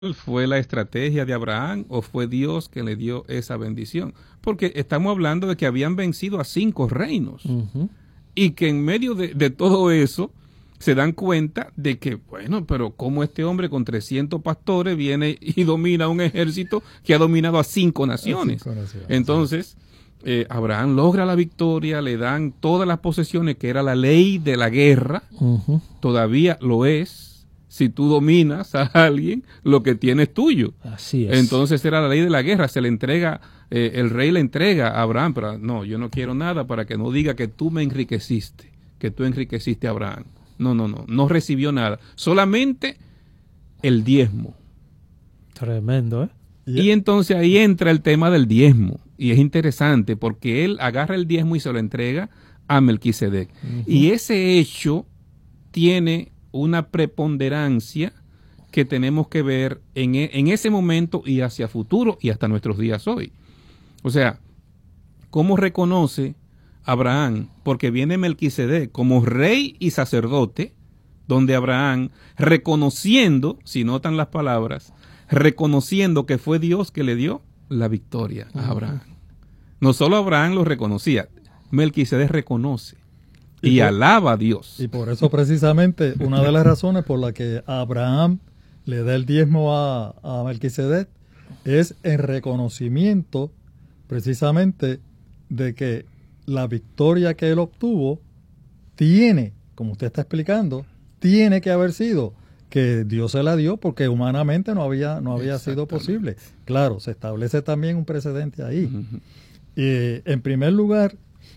fue la estrategia de Abraham o fue Dios que le dio esa bendición? Porque estamos hablando de que habían vencido a 5 reinos y que en medio de todo eso se dan cuenta de que, bueno, pero ¿cómo este hombre con 300 pastores viene y domina un ejército que ha dominado a 5 naciones? Entonces, Abraham logra la victoria, le dan todas las posesiones, que era la ley de la guerra, todavía lo es. Si tú dominas a alguien, lo que tienes es tuyo. Así es. Entonces era la ley de la guerra, se le entrega, el rey le entrega a Abraham, pero no, yo no quiero nada para que no diga que tú me enriqueciste, que tú enriqueciste a Abraham. No recibió nada, solamente el diezmo. Tremendo, ¿eh? Y entonces ahí entra el tema del diezmo, y es interesante porque él agarra el diezmo y se lo entrega a Melquisedec. Y ese hecho tiene una preponderancia que tenemos que ver en ese momento y hacia futuro y hasta nuestros días hoy. O sea, ¿cómo reconoce Abraham? Porque viene Melquisedec como rey y sacerdote, donde Abraham, reconociendo, si notan las palabras, reconociendo que fue Dios que le dio la victoria a Abraham. No solo Abraham lo reconocía, Melquisedec reconoce. Y alaba a Dios. Y por eso precisamente una de las razones por la que Abraham le da el diezmo a Melquisedec es en reconocimiento precisamente de que la victoria que él obtuvo tiene, como usted está explicando, tiene que haber sido que Dios se la dio porque humanamente no había sido posible. Claro, se establece también un precedente ahí. En primer lugar,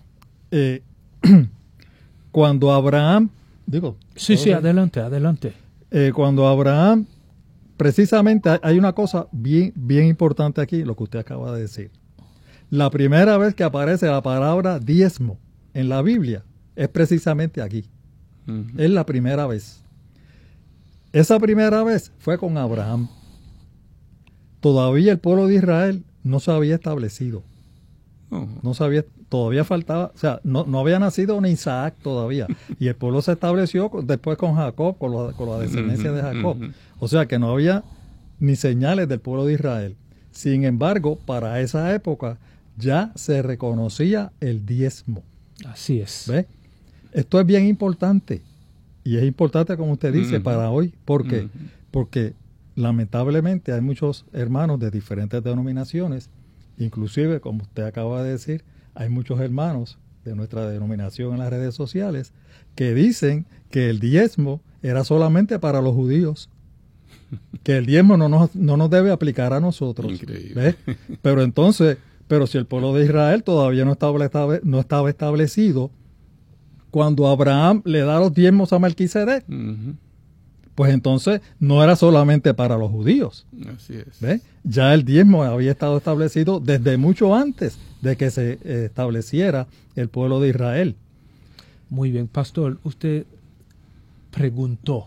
cuando Abraham, Sí, adelante. Cuando Abraham, precisamente hay una cosa bien importante aquí, lo que usted acaba de decir. La primera vez que aparece la palabra diezmo en la Biblia es precisamente aquí. Es la primera vez. Esa primera vez fue con Abraham. Todavía el pueblo de Israel no se había establecido. Todavía faltaba, o sea, no había nacido ni Isaac todavía. Y el pueblo se estableció después con Jacob, con la descendencia de Jacob. O sea que no había ni señales del pueblo de Israel. Sin embargo, para esa época ya se reconocía el diezmo. Así es. ¿Ve? Esto es bien importante. Y es importante, como usted dice, para hoy. ¿Por qué? Porque lamentablemente hay muchos hermanos de diferentes denominaciones. Inclusive, como usted acaba de decir, hay muchos hermanos de nuestra denominación en las redes sociales que dicen que el diezmo era solamente para los judíos, que el diezmo no nos debe aplicar a nosotros. Increíble. ¿Ves? Pero si el pueblo de Israel todavía no estaba establecido, cuando Abraham le da los diezmos a Melquisedec, pues entonces no era solamente para los judíos. Así es. ¿Ve? Ya el diezmo había estado establecido desde mucho antes de que se estableciera el pueblo de Israel. Muy bien, pastor, usted preguntó,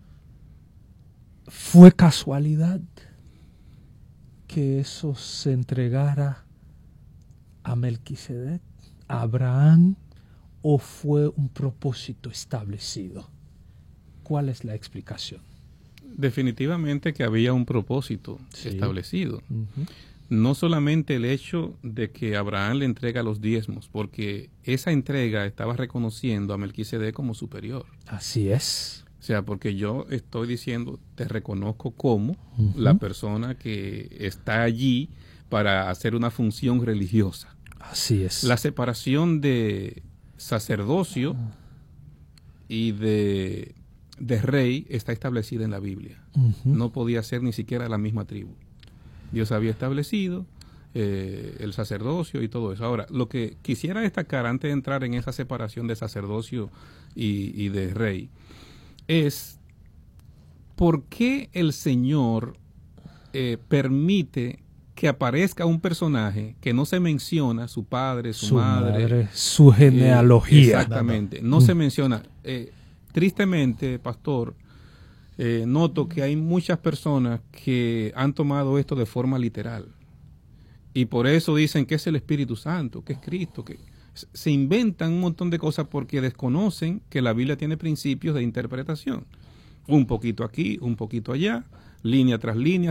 ¿fue casualidad que eso se entregara a Melquisedec, a Abraham, o fue un propósito establecido? ¿Cuál es la explicación? Definitivamente que había un propósito establecido. No solamente el hecho de que Abraham le entrega los diezmos, porque esa entrega estaba reconociendo a Melquisedec como superior. Así es. O sea, porque yo estoy diciendo, te reconozco como la persona que está allí para hacer una función religiosa. Así es. La separación de sacerdocio y de rey está establecida en la Biblia. No podía ser ni siquiera la misma tribu. Dios había establecido el sacerdocio y todo eso. Ahora, lo que quisiera destacar antes de entrar en esa separación de sacerdocio y de rey es por qué el Señor permite que aparezca un personaje que no se menciona, su padre, su madre, su genealogía. Exactamente, no se menciona. Tristemente, pastor, noto que hay muchas personas que han tomado esto de forma literal y por eso dicen que es el Espíritu Santo, que es Cristo, que se inventan un montón de cosas porque desconocen que la Biblia tiene principios de interpretación. Un poquito aquí, un poquito allá, línea tras línea,